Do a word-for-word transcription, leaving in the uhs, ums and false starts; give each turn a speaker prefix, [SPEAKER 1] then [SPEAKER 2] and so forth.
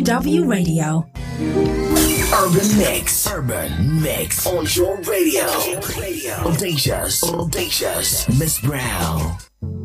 [SPEAKER 1] W W Radio.
[SPEAKER 2] Urban Mix. Urban Mix. On your radio. Radio. Audacious. Audacious. Miss Brown.